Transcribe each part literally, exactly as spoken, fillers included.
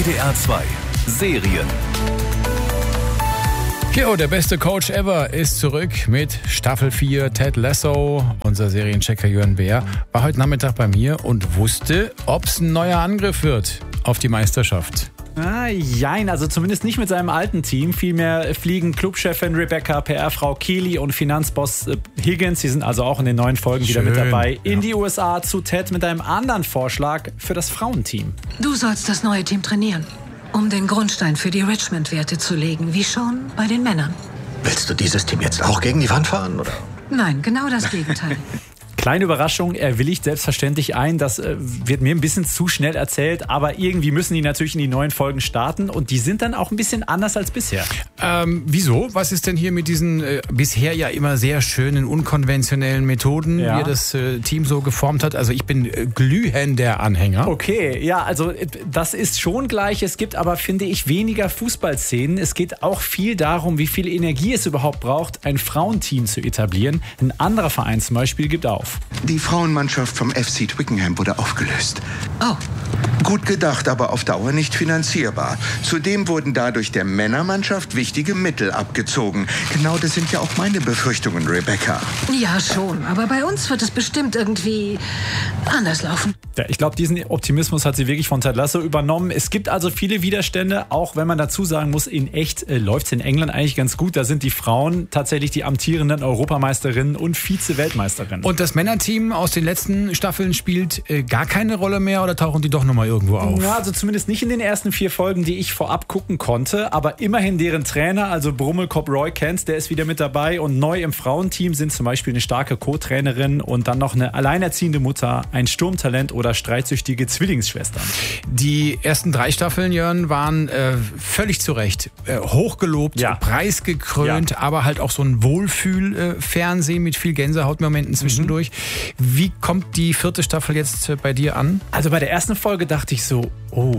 D R zwei Serien. Jo, der beste Coach ever ist zurück mit Staffel vier. Ted Lasso, unser Serienchecker Jörn Beer, war heute Nachmittag bei mir und wusste, ob es ein neuer Angriff wird auf die Meisterschaft. Ah, jein, also zumindest nicht mit seinem alten Team. Vielmehr fliegen Clubchefin Rebecca, P R-Frau Keely und Finanzboss äh, Higgins, die sind also auch in den neuen Folgen Schön, wieder mit dabei, ja. in die U S A zu Ted mit einem anderen Vorschlag für das Frauenteam. Du sollst das neue Team trainieren, um den Grundstein für die Richmond-Werte zu legen, wie schon bei den Männern. Willst du dieses Team jetzt auch gegen die Wand fahren, oder? Nein, genau das Gegenteil. Kleine Überraschung, er willigt selbstverständlich ein. Das äh, wird mir ein bisschen zu schnell erzählt, aber irgendwie müssen die natürlich in die neuen Folgen starten und die sind dann auch ein bisschen anders als bisher. Ähm, wieso? Was ist denn hier mit diesen äh, bisher ja immer sehr schönen, unkonventionellen Methoden, Ja. wie er das äh, Team so geformt hat? Also ich bin äh, glühender Anhänger. Okay, ja, also äh, das ist schon gleich. Es gibt aber, finde ich, weniger Fußballszenen. Es geht auch viel darum, wie viel Energie es überhaupt braucht, ein Frauenteam zu etablieren. Ein anderer Verein zum Beispiel gibt auf. Die Frauenmannschaft vom F C Twickenham wurde aufgelöst. Oh, Gut gedacht, aber auf Dauer nicht finanzierbar. Zudem wurden dadurch der Männermannschaft wichtige Mittel abgezogen. Genau das sind ja auch meine Befürchtungen, Rebecca. ja schon, aber bei uns wird es bestimmt irgendwie anders laufen. Ja, ich glaube, diesen Optimismus hat sie wirklich von Ted Lasso übernommen. Es gibt also viele Widerstände, auch wenn man dazu sagen muss, in echt äh, läuft es in England eigentlich ganz gut. Da sind die Frauen tatsächlich die amtierenden Europameisterinnen und Vize-Weltmeisterinnen. Und das Männerteam aus den letzten Staffeln spielt äh, gar keine Rolle mehr oder tauchen die doch nochmal irgendwo auf? Ja, also zumindest nicht in den ersten vier Folgen, die ich vorab gucken konnte, aber immerhin deren Trainer, also Brummelkopf Roy Kent, der ist wieder mit dabei und neu im Frauenteam sind zum Beispiel eine starke Co-Trainerin und dann noch eine alleinerziehende Mutter, ein Sturmtalent oder streitsüchtige Zwillingsschwestern. Die ersten drei Staffeln, Jörn, waren äh, völlig zu Recht äh, hochgelobt, Ja. preisgekrönt, aber halt auch so ein Wohlfühl-Fernsehen mit viel Gänsehautmomenten zwischendurch. Wie kommt die vierte Staffel jetzt äh, bei dir an? Also bei der ersten Folge dachte ich so, oh,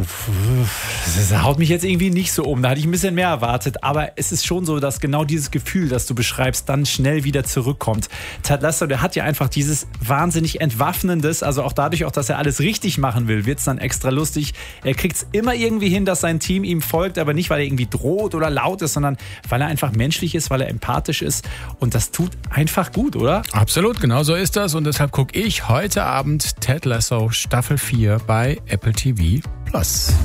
pf, das haut mich jetzt irgendwie nicht so um. Da hatte ich ein bisschen mehr erwartet. Aber es ist schon so, dass genau dieses Gefühl, das du beschreibst, dann schnell wieder zurückkommt. Ted Lasso, der hat ja einfach dieses wahnsinnig Entwaffnendes, also auch dadurch, auch, dass er alles richtig machen will, wird es dann extra lustig. Er kriegt es immer irgendwie hin, dass sein Team ihm folgt, aber nicht, weil er irgendwie droht oder laut ist, sondern weil er einfach menschlich ist, weil er empathisch ist. Und das tut einfach gut, oder? Absolut, genau so ist das. Und deshalb gucke ich heute Abend Ted Lasso Staffel vier bei Apple T V Plus.